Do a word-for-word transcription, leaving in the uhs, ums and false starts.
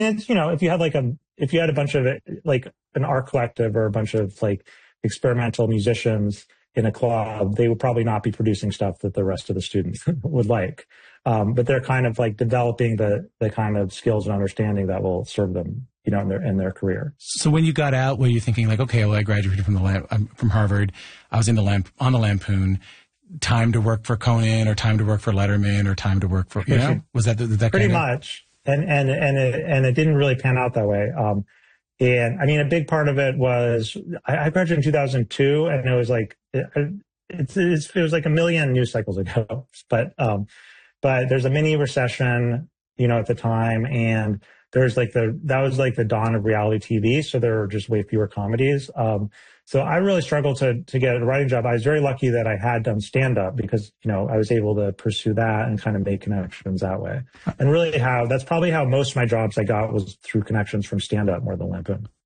it's, you know, if you had like a, if you had a bunch of like an art collective or a bunch of like experimental musicians in a club, they would probably not be producing stuff that the rest of the students would like. Um, but they're kind of like developing the, the kind of skills and understanding that will serve them, you know, in their, in their career. So when you got out, were you thinking like, okay, well, I graduated from the Lamp, um, from Harvard. I was in the Lamp, on the Lampoon. Time to work for Conan, or time to work for Letterman, or time to work for, you know, was that, that pretty kind of... much. And, and, and it, and it didn't really pan out that way. Um, and I mean, a big part of it was I, I graduated in two thousand two, and it was like, it, it's, it's, it was like a million news cycles ago, but, um, but there's a mini recession, you know, at the time, and there's like the, that was like the dawn of reality T V. So there were just way fewer comedies. Um, so I really struggled to, to get a writing job. I was very lucky that I had done stand up because, you know, I was able to pursue that and kind of make connections that way. And really how, that's probably how most of my jobs I got was through connections from stand up more than Lampoon.